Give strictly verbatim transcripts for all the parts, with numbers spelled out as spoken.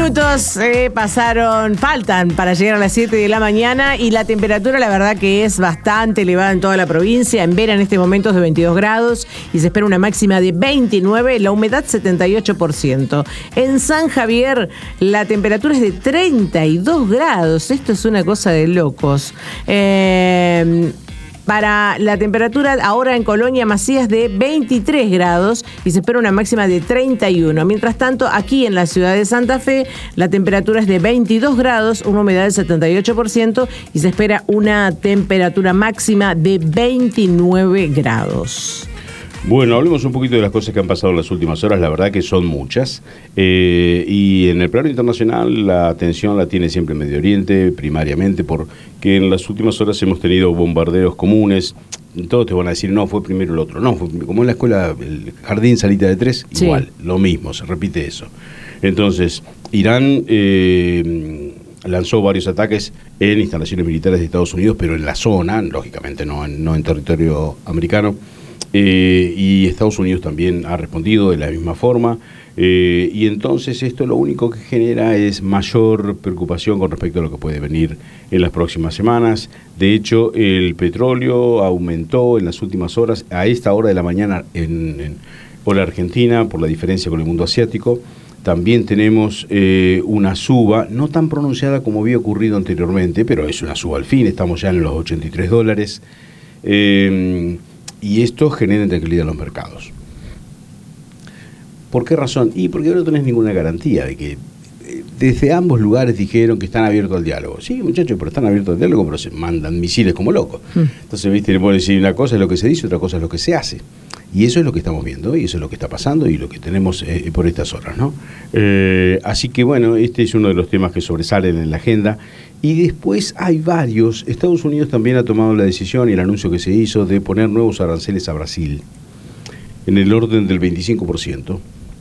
minutos eh, pasaron, faltan para llegar a las siete de la mañana y la temperatura la verdad que es bastante elevada en toda la provincia. En Vera en este momento es de veintidós grados y se espera una máxima de veintinueve, la humedad setenta y ocho por ciento. En San Javier la temperatura es de treinta y dos grados, esto es una cosa de locos. Eh... Para la temperatura ahora en Colonia Macías de veintitrés grados y se espera una máxima de treinta y uno. Mientras tanto, aquí en la ciudad de Santa Fe, la temperatura es de veintidós grados, una humedad del setenta y ocho por ciento y se espera una temperatura máxima de veintinueve grados. Bueno, hablemos un poquito de las cosas que han pasado en las últimas horas, la verdad que son muchas. Eh, y en el plano internacional la atención la tiene siempre Medio Oriente, primariamente porque en las últimas horas hemos tenido bombardeos comunes. Todos te van a decir, no, fue primero el otro. No, fue como en la escuela, el jardín salita de tres, sí. Igual, lo mismo, se repite eso. Entonces, Irán eh, lanzó varios ataques en instalaciones militares de Estados Unidos, pero en la zona, lógicamente no en, no en territorio americano. Eh, y Estados Unidos también ha respondido de la misma forma, eh, y entonces esto lo único que genera es mayor preocupación con respecto a lo que puede venir en las próximas semanas. De hecho, el petróleo aumentó en las últimas horas, a esta hora de la mañana en, en hora argentina, por la diferencia con el mundo asiático. También tenemos eh, una suba, no tan pronunciada como había ocurrido anteriormente, pero es una suba al fin, estamos ya en los ochenta y tres dólares. Eh, Y esto genera intranquilidad en los mercados. ¿Por qué razón? Y porque no tenés ninguna garantía de que desde ambos lugares dijeron que están abiertos al diálogo. Sí, muchachos, pero están abiertos al diálogo, pero se mandan misiles como locos. Mm. Entonces, viste, le pueden decir una cosa es lo que se dice, otra cosa es lo que se hace. Y eso es lo que estamos viendo, y eso es lo que está pasando y lo que tenemos eh, por estas horas, ¿no? Eh, así que, bueno, este es uno de los temas que sobresalen en la agenda. Y después hay varios. Estados Unidos también ha tomado la decisión y el anuncio que se hizo de poner nuevos aranceles a Brasil en el orden del veinticinco por ciento.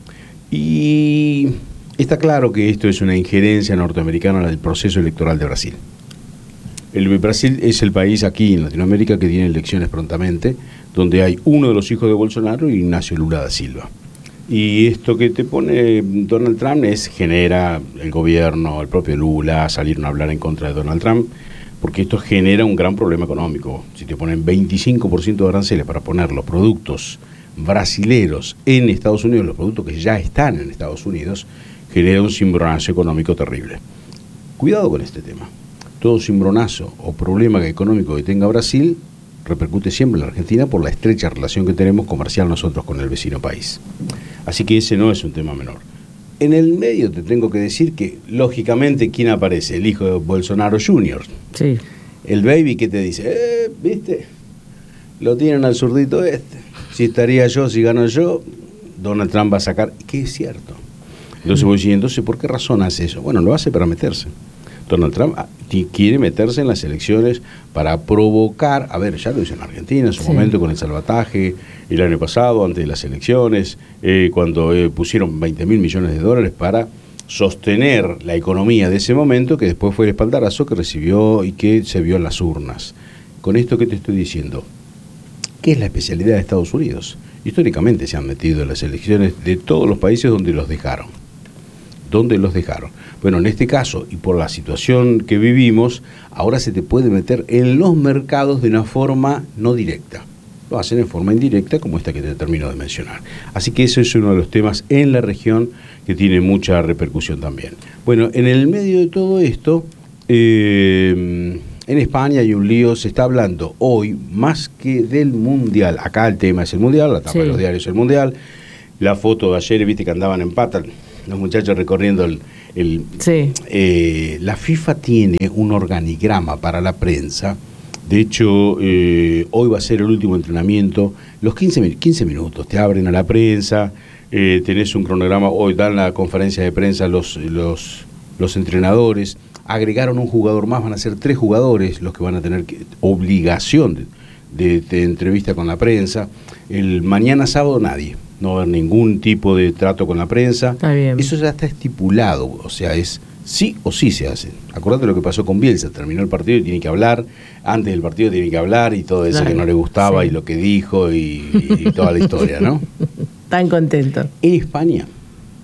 Y está claro que esto es una injerencia norteamericana en el proceso electoral de Brasil. El Brasil es el país aquí en Latinoamérica que tiene elecciones prontamente, donde hay uno de los hijos de Bolsonaro y Ignacio Lula da Silva. Y esto que te pone Donald Trump es genera el gobierno, el propio Lula, salieron a hablar en contra de Donald Trump, porque esto genera un gran problema económico. Si te ponen veinticinco por ciento de aranceles para poner los productos brasileros en Estados Unidos, los productos que ya están en Estados Unidos, genera un cimbronazo económico terrible. Cuidado con este tema. Todo cimbronazo o problema económico que tenga Brasil repercute siempre en la Argentina por la estrecha relación que tenemos comercial nosotros con el vecino país. Así que ese no es un tema menor. En el medio te tengo que decir que, lógicamente, ¿quién aparece? El hijo de Bolsonaro junior Sí. El baby que te dice, eh, ¿viste? Lo tienen al zurdito este. Si estaría yo, si gano yo, Donald Trump va a sacar... Que es cierto. Entonces voy diciendo, entonces, ¿por qué razón hace eso? Bueno, lo hace para meterse. Donald Trump quiere meterse en las elecciones para provocar, a ver, ya lo hizo en Argentina en su sí. momento con el salvataje, el año pasado, antes de las elecciones, eh, cuando eh, pusieron veinte mil millones de dólares para sostener la economía de ese momento, que después fue el espaldarazo que recibió y que se vio en las urnas. Con esto que te estoy diciendo, ¿qué es la especialidad de Estados Unidos? Históricamente se han metido en las elecciones de todos los países donde los dejaron. ¿Dónde los dejaron? Bueno, en este caso, y por la situación que vivimos, ahora se te puede meter en los mercados de una forma no directa. Lo hacen en forma indirecta, como esta que te termino de mencionar. Así que ese es uno de los temas en la región que tiene mucha repercusión también. Bueno, en el medio de todo esto, eh, en España hay un lío, se está hablando hoy más que del Mundial. Acá el tema es el Mundial, la tapa sí. de los diarios es el Mundial. La foto de ayer, viste que andaban en pata los muchachos recorriendo el... el sí. eh, la FIFA tiene un organigrama para la prensa. De hecho, eh, hoy va a ser el último entrenamiento. Los quince, quince minutos te abren a la prensa, eh, tenés un cronograma. Hoy dan la conferencia de prensa los, los, los entrenadores. Agregaron un jugador más, van a ser tres jugadores los que van a tener que, obligación de, de, de entrevista con la prensa. El mañana sábado nadie. No va a haber ningún tipo de trato con la prensa. Está bien. Eso ya está estipulado, o sea, es sí o sí se hace. Acordate lo que pasó con Bielsa, terminó el partido y tiene que hablar, antes del partido tiene que hablar y todo eso claro, que no le gustaba sí. y lo que dijo y, y toda la historia, ¿no? Tan contento. En España,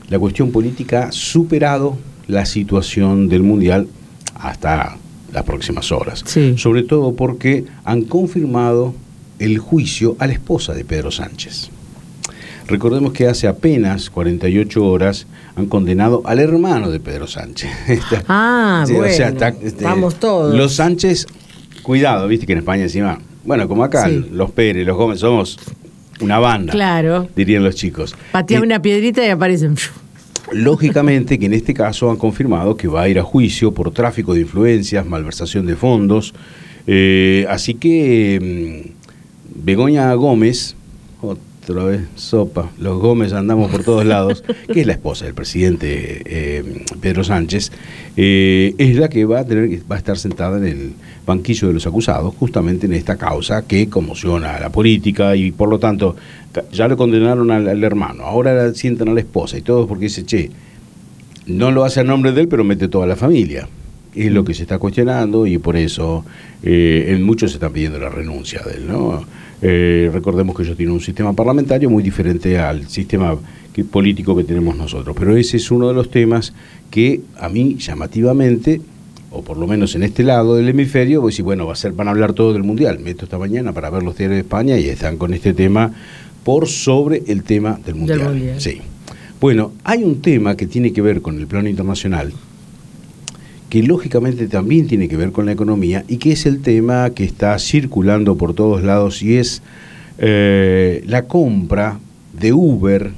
la cuestión política ha superado la situación del Mundial hasta las próximas horas. Sí. Sobre todo porque han confirmado el juicio a la esposa de Pedro Sánchez. Recordemos que hace apenas cuarenta y ocho horas han condenado al hermano de Pedro Sánchez. Está, ah, sí, bueno, o sea, está, este, vamos todos. Los Sánchez, cuidado, viste que en España encima, bueno, como acá, Sí. los Pérez, los Gómez, somos una banda, Claro. dirían los chicos. Patea Eh, una piedrita y aparecen. Lógicamente que en este caso han confirmado que va a ir a juicio por tráfico de influencias, malversación de fondos. Eh, así que mm, Begoña Gómez, otra vez sopa, los Gómez andamos por todos lados, que es la esposa del presidente eh, Pedro Sánchez, eh, es la que va a tener, va a estar sentada en el banquillo de los acusados, justamente en esta causa que conmociona a la política y por lo tanto ya lo condenaron al, al hermano, ahora la sientan a la esposa y todo porque dice, che, no lo hace a nombre de él, pero mete toda la familia. Es lo que se está cuestionando y por eso eh, en muchos se están pidiendo la renuncia de él, ¿no? Eh, recordemos que ellos tienen un sistema parlamentario muy diferente al sistema que, político que tenemos nosotros, pero ese es uno de los temas que a mí llamativamente, o por lo menos en este lado del hemisferio, voy a decir, bueno, va a ser, van a hablar todo del Mundial. Meto esta mañana para ver los diarios de España y están con este tema por sobre el tema del Mundial. Del mundial. Sí. Bueno, hay un tema que tiene que ver con el plano internacional, que lógicamente también tiene que ver con la economía y que es el tema que está circulando por todos lados y es eh, la compra de Uber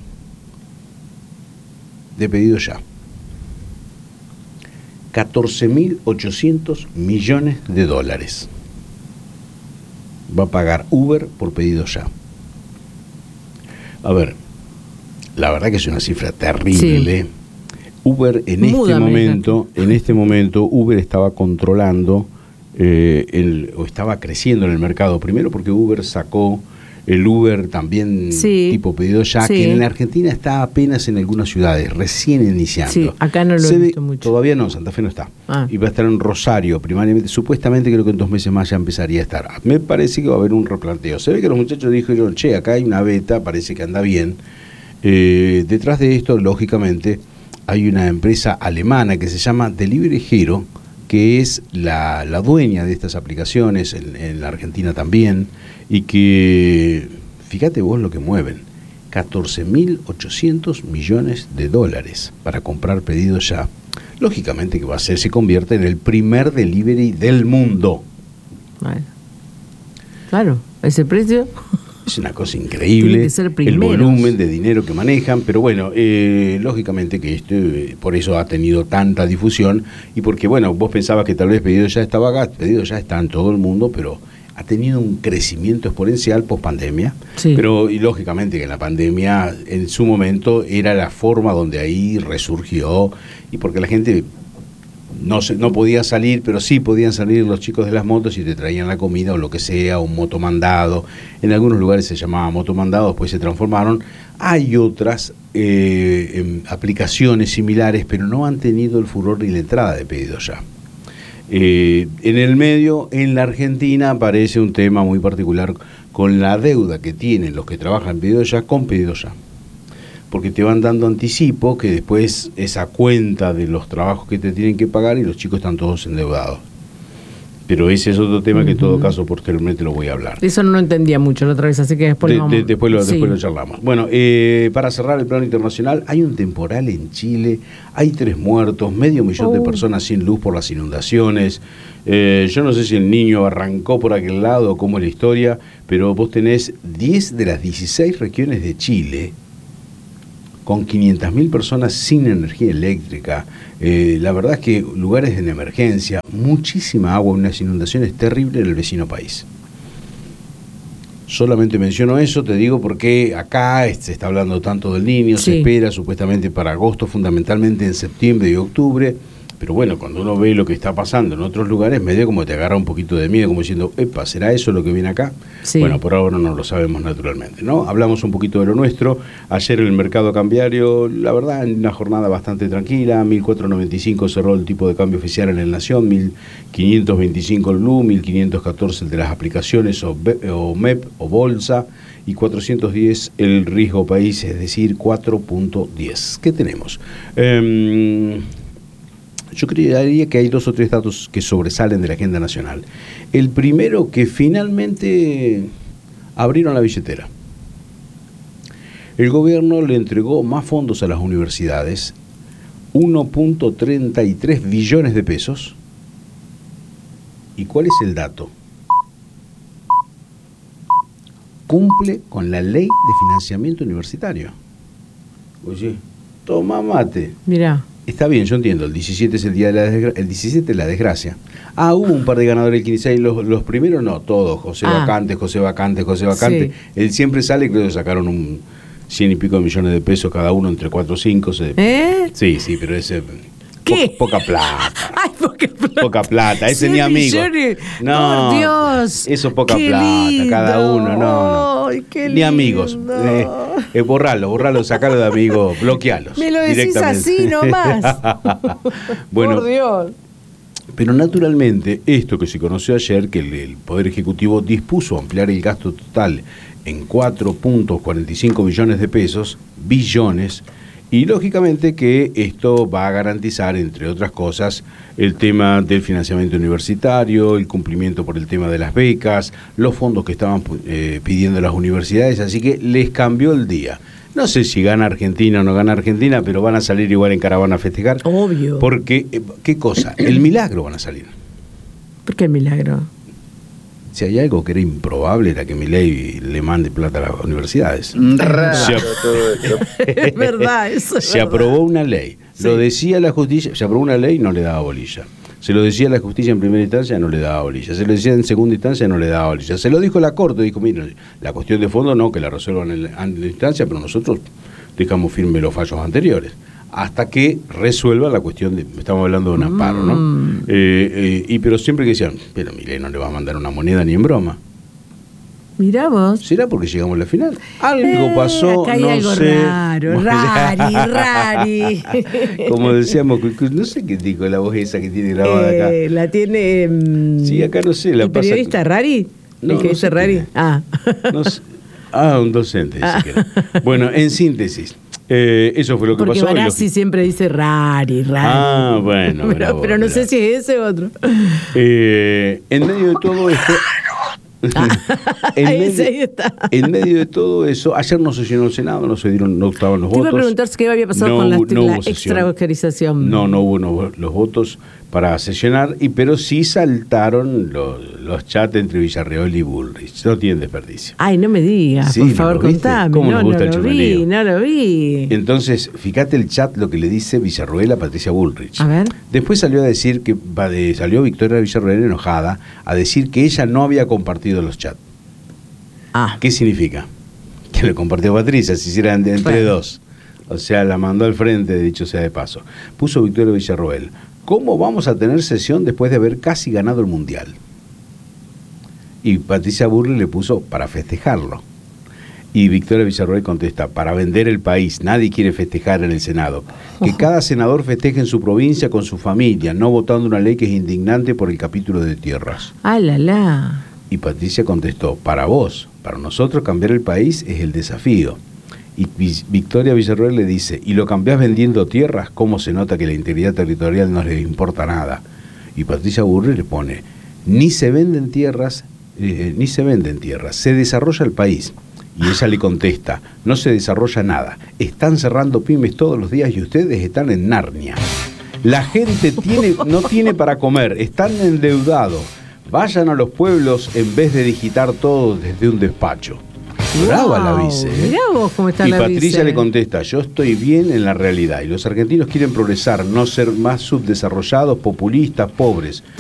de pedido ya. catorce mil ochocientos millones de dólares va a pagar Uber por pedido ya. A ver, la verdad que es una cifra terrible. Sí. Uber en Múdame, este momento, en este momento Uber estaba controlando eh, el, o estaba creciendo en el mercado. Primero porque Uber sacó el Uber también sí, tipo pedido ya, sí. que en la Argentina está apenas en algunas ciudades, recién iniciando. Sí, acá no lo Se he ve, visto mucho. Todavía no, Santa Fe no está. Ah. Y va a estar en Rosario primariamente. Supuestamente creo que en dos meses más ya empezaría a estar. Me parece que va a haber un replanteo. Se ve que los muchachos dijeron, che, acá hay una beta, parece que anda bien. Eh, detrás de esto, lógicamente, hay una empresa alemana que se llama Delivery Hero, que es la, la dueña de estas aplicaciones, en, en la Argentina también, y que, fíjate vos lo que mueven, catorce mil ochocientos millones de dólares para comprar pedidos ya. Lógicamente que va a ser, se convierte en el primer delivery del mundo. Bueno, claro, ese precio... Es una cosa increíble el volumen de dinero que manejan, pero bueno, eh, lógicamente que esto, eh, por eso ha tenido tanta difusión y porque, bueno, vos pensabas que tal vez Pedido Ya estaba acá, Pedido Ya está en todo el mundo, pero ha tenido un crecimiento exponencial post pandemia, sí. pero y lógicamente que en la pandemia en su momento era la forma donde ahí resurgió y porque la gente... No, se, no podía salir, pero sí podían salir los chicos de las motos y te traían la comida o lo que sea, un motomandado. En algunos lugares se llamaba motomandado, después se transformaron. Hay otras eh, eh, aplicaciones similares, pero no han tenido el furor ni la entrada de Pedido Ya. Eh, en el medio, en la Argentina, aparece un tema muy particular con la deuda que tienen los que trabajan en Pedido Ya con Pedido Ya. Porque te van dando anticipo que después esa cuenta de los trabajos que te tienen que pagar y los chicos están todos endeudados. Pero ese es otro tema que en todo caso posteriormente lo voy a hablar. Eso no lo entendía mucho la otra vez, así que después, de, lo, vamos... de, después, lo, sí. después lo charlamos. Bueno, eh, para cerrar el plano internacional, hay un temporal en Chile, hay tres muertos, medio millón oh. de personas sin luz por las inundaciones. Eh, yo no sé si el niño arrancó por aquel lado o cómo es la historia, pero vos tenés diez de las dieciséis regiones de Chile con quinientas mil personas sin energía eléctrica. Eh, la verdad es que lugares en emergencia, muchísima agua, unas inundaciones terribles en el vecino país. Solamente menciono eso, te digo porque acá se está hablando tanto del Niño, sí. se espera supuestamente para agosto, fundamentalmente en septiembre y octubre, Pero bueno, cuando uno ve lo que está pasando en otros lugares, medio como te agarra un poquito de miedo, como diciendo, epa, ¿será eso lo que viene acá? Sí. Bueno, por ahora no lo sabemos naturalmente, ¿no? Hablamos un poquito de lo nuestro. Ayer el mercado cambiario, la verdad, en una jornada bastante tranquila, mil cuatrocientos noventa y cinco cerró el tipo de cambio oficial en el Nación, mil quinientos veinticinco el Blue, mil quinientos catorce el de las aplicaciones o, o M E P o Bolsa, y cuatrocientos diez el riesgo país, es decir, cuatro punto diez. ¿Qué tenemos? Eh, Yo creería que hay dos o tres datos que sobresalen de la agenda nacional. El primero, que finalmente abrieron la billetera. El gobierno le entregó más fondos a las universidades, uno punto treinta y tres billones de pesos. ¿Y cuál es el dato? Cumple con la ley de financiamiento universitario. Oye, toma mate. Mirá. Está bien, yo entiendo, el diecisiete es el día de la desgracia, el diecisiete es la desgracia. Ah, hubo un par de ganadores del quince, los, los primeros no, todos, José ah. Vacante, José Vacante, José Vacante. Sí. Él siempre sale, creo que sacaron un cien y pico de millones de pesos cada uno, entre cuatro o cinco. Se, ¿Eh? Sí, sí, pero ese... ¿Qué? Po, poca plata. Ay, poca plata. Poca plata, ese ni amigo. Millones. No, por Dios. Eso es poca qué plata, lindo. cada uno, no, no. Ay, qué ni amigos. Eh, eh, borralo, borralo, sacalo de amigos, bloquealos. Me lo decís así nomás. Bueno, por Dios. Pero naturalmente, esto que se conoció ayer, que el, el Poder Ejecutivo dispuso ampliar el gasto total en cuatro punto cuarenta y cinco billones de pesos, billones, y lógicamente que esto va a garantizar, entre otras cosas, el tema del financiamiento universitario, el cumplimiento por el tema de las becas, los fondos que estaban eh, pidiendo las universidades, así que les cambió el día. No sé si gana Argentina o no gana Argentina, pero van a salir igual en caravana a festejar. Obvio. Porque, ¿qué cosa? El milagro van a salir. ¿Por qué el milagro? Si hay algo que era improbable, era que Milei le mande plata a las universidades. Raro se, todo eso. Es verdad, eso es Se verdad. aprobó una ley. Sí. Lo decía la justicia, se aprobó una ley, no le daba bolilla. Se lo decía la justicia en primera instancia, no le daba bolilla. Se lo decía en segunda instancia, no le daba bolilla. Se lo dijo la Corte, dijo, mire, la cuestión de fondo no, que la resuelvan en la, en la instancia, pero nosotros dejamos firme los fallos anteriores. Hasta que resuelva la cuestión de, estamos hablando de un amparo, ¿no? Mm. Eh, eh, y pero siempre que decían, pero Milei no le va a mandar una moneda ni en broma. Mirá vos. ¿Será porque llegamos a la final? Algo eh, pasó, acá hay no algo sé. raro, rari, rari. Como decíamos, no sé qué dijo la voz esa que tiene grabada acá. Eh, la tiene... Um, sí, acá no sé. La ¿El pasa periodista Rari? No, ¿El que no dice sé Rari? Ah. No sé. Ah, un docente, ah. si Bueno, en síntesis, eh, eso fue lo que Porque pasó. Porque Barassi siempre dice Rari, Rari. Ah, bueno. pero, vos, pero no mirá. sé si es ese o otro. Eh, en medio de todo esto... en, ahí, medio, ahí está. en medio de todo eso, ayer no se llenó el Senado, no se dieron, no estaban los Te votos. iba a preguntar qué había pasado no con la, hubo, no la hubo sesión. extra-autorización. No, no hubo no, los votos para sesionar, y pero sí saltaron los, los chats entre Villarreal y Bullrich. No tienen desperdicio. Ay, no me digas, Sí, por ¿no favor, lo viste? contame. ¿Cómo no, nos gusta no el lo vi, chumelío? no lo vi. Entonces, fíjate el chat lo que le dice Villarroel a Patricia Bullrich. A ver. Después salió a decir que va de, salió Victoria Villarroel enojada a decir que ella no había compartido los chats. Ah. ¿Qué significa? Que le compartió Patricia, si hicieran entre bueno. dos. O sea, la mandó al frente, dicho sea de paso. Puso Victoria Villarroel. ¿Cómo vamos a tener sesión después de haber casi ganado el Mundial? Y Patricia Bullrich le puso para festejarlo. Y Victoria Villarroel contesta, para vender el país, nadie quiere festejar en el Senado. Que cada senador festeje en su provincia con su familia, no votando una ley que es indignante por el capítulo de tierras. ¡Ah, la, la! Y Patricia contestó, para vos, para nosotros cambiar el país es el desafío. Y Victoria Villarroel le dice, ¿y lo cambiás vendiendo tierras? ¿Cómo se nota que la integridad territorial no les importa nada? Y Patricia Bullrich le pone, ni se venden tierras, eh, ni se venden tierras, se desarrolla el país. Y ella le contesta, no se desarrolla nada, están cerrando pymes todos los días y ustedes están en Narnia. La gente tiene, no tiene para comer, están endeudados. Vayan a los pueblos en vez de digitar todo desde un despacho. Brava wow, la vice. ¿eh? Mirá vos cómo está y la Patricia vice. le contesta, yo estoy bien en la realidad y los argentinos quieren progresar, no ser más subdesarrollados, populistas, pobres.